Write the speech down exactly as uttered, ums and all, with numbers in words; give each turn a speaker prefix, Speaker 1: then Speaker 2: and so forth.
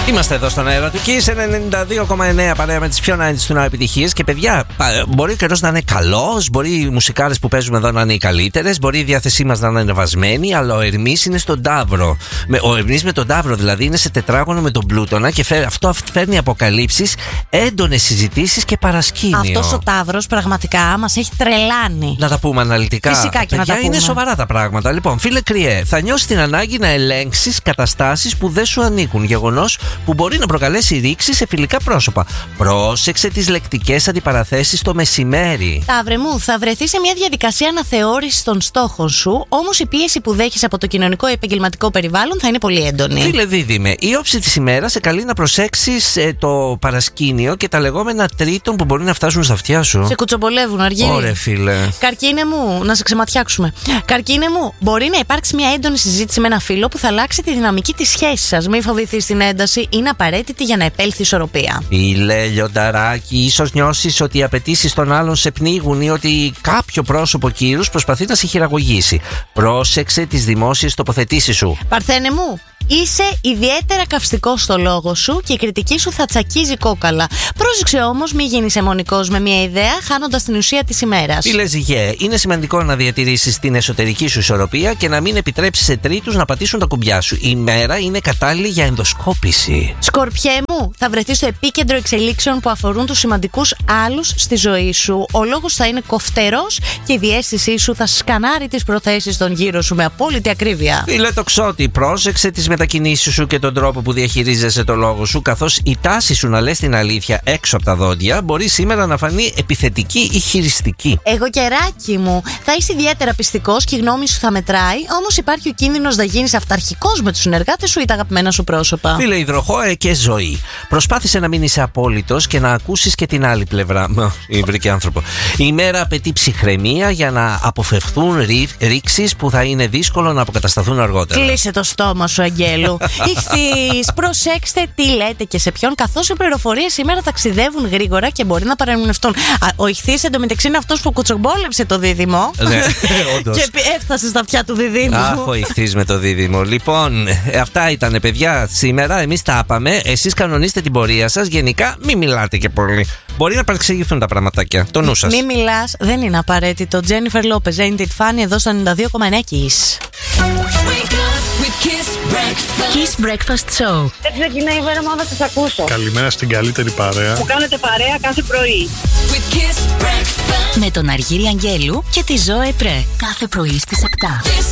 Speaker 1: Είμαστε εδώ στον αέρα του Kiss ενενήντα δύο κόμμα εννέα παρέα με τις πιο ενενήντα του ναού επιτυχίες. Και παιδιά, μπορεί ο καιρός να είναι καλός, μπορεί οι μουσικάρες που παίζουμε εδώ να είναι οι καλύτερες, μπορεί η διάθεσή μας να είναι ανεβασμένη, αλλά ο Ερμής είναι στον Ταύρο. Ο Ερμής με τον Ταύρο δηλαδή είναι σε τετράγωνο με τον Πλούτονα και φέρ, αυτό φέρνει αποκαλύψεις, έντονες συζητήσεις και παρασκήνιο.
Speaker 2: Αυτός ο Ταύρος πραγματικά μας έχει τρελάνει.
Speaker 1: Να τα πούμε αναλυτικά.
Speaker 2: Φυσικά και
Speaker 1: παιδιά,
Speaker 2: να τα πούμε.
Speaker 1: Είναι σοβαρά τα πράγματα. Λοιπόν, φίλε Κριέ, θα νιώσεις την ανάγκη να ελέγξεις καταστάσεις που δεν σου ανήκουν. Γεγονός που μπορεί να προκαλέσει ρήξη σε φιλικά πρόσωπα. Πρόσεξε τις λεκτικές αντιπαραθέσεις το μεσημέρι.
Speaker 2: Ταύρε μου, θα βρεθεί σε μια διαδικασία αναθεώρησης των στόχων σου, όμως η πίεση που δέχεσαι από το κοινωνικό επαγγελματικό περιβάλλον θα είναι πολύ έντονη.
Speaker 1: Φίλε Δίδυμε, η όψη της ημέρας σε καλεί να προσέξεις ε, το παρασκήνιο και τα λεγόμενα τρίτων που μπορεί να φτάσουν στα αυτιά σου.
Speaker 2: Σε κουτσομπολεύουν, Αργύρι.
Speaker 1: Ωραία, φίλε.
Speaker 2: Καρκίνε μου, να σε ξεματιάξουμε. Καρκίνε μου, μπορεί να υπάρξει μια έντονη συζήτηση με ένα φίλο που θα αλλάξει τη δυναμική της σχέσης σας. Μην φοβηθείς την ένταση, είναι απαραίτητη για να επέλθει ισορροπία.
Speaker 1: Φίλε λιονταράκι, ίσως νιώσεις ότι οι απαιτήσεις των άλλων σε πνίγουν ή ότι κάποιο πρόσωπο κύρους προσπαθεί να σε χειραγωγήσει. Πρόσεξε τις δημόσιες τοποθετήσεις σου.
Speaker 2: Παρθένε μου, είσαι ιδιαίτερα καυστικός στο λόγο σου και η κριτική σου θα τσακίζει κόκαλα. Πρόσεξε όμως, μη γίνεις αιμονικός με μια ιδέα, χάνοντας την ουσία της ημέρας.
Speaker 1: Φίλε Ζυγέ, είναι σημαντικό να διατηρήσεις την εσωτερική σου ισορροπία και να μην επιτρέψεις σε τρίτους να πατήσουν τα κουμπιά σου. Η μέρα είναι κατάλληλη για ενδοσκόπηση.
Speaker 2: Σκορπιέ μου, θα βρεθείς στο επίκεντρο εξελίξεων που αφορούν τους σημαντικούς άλλους στη ζωή σου. Ο λόγος θα είναι κοφτερός και η διαίσθησή σου θα σκανάρει τις προθέσεις των γύρω σου με απόλυτη ακρίβεια.
Speaker 1: Φίλε Τοξότη, πρόσεξε τις μετακινήσεις σου και τον τρόπο που διαχειρίζεσαι το λόγο σου, καθώς η τάση σου να λες την αλήθεια έξω από τα δόντια μπορεί σήμερα να φανεί επιθετική ή χειριστική.
Speaker 2: Εγώ κεράκι μου, θα είσαι ιδιαίτερα πιστικός και η γνώμη σου θα μετράει, όμως υπάρχει ο κίνδυνος να γίνεις αυταρχικός με τους συνεργάτες σου ή τα αγαπημένα σου πρόσωπα.
Speaker 1: Φίλε Υδροχόε και ζωή. Προσπάθησε να μην είσαι απόλυτος και να ακούσεις και την άλλη πλευρά. Ή βρήκε άνθρωπο. Η μέρα απαιτεί ψυχραιμία για να αποφευχθούν ρήξεις που θα είναι δύσκολο να αποκατασταθούν αργότερα.
Speaker 2: Κλείσε το στόμα σου, Αγγέλου. Ιχθύς, προσέξτε τι λέτε και σε ποιον, καθώς οι πληροφορίες σήμερα ταξιδεύουν γρήγορα και μπορεί να παρεμβευτούν. Ο Ιχθύς εντωμεταξύ είναι αυτός που κουτσομπόλεψε το δίδυμο.
Speaker 1: Ναι, όντως.
Speaker 2: Και έφτασε στα αυτιά του διδύμου.
Speaker 1: Αχ, ο Ιχθύς με το δίδυμο. Λοιπόν, αυτά ήταν παιδιά σήμερα. Εμείς τα είπαμε. Εσείς κανονίστε την πορεία σας. Γενικά, μην μιλάτε και πολύ. Μπορεί να παρεξηγηθούν τα πραγματάκια. Το νου σας.
Speaker 2: Μην μιλάς, δεν είναι απαραίτητο. Jennifer Lopez, Ain't It Funny, εδώ στο ενενήντα δύο κόμμα εννέα Kiss.
Speaker 3: Kiss Breakfast Show.
Speaker 4: Δεν ξεκινάει η μέρα μου να σας ακούσω.
Speaker 5: Καλημέρα στην καλύτερη παρέα.
Speaker 4: Που κάνετε παρέα κάθε πρωί.
Speaker 3: Με τον Αργύρι Αγγέλου και τη Ζωέ Πρέ. Κάθε πρωί στις επτά.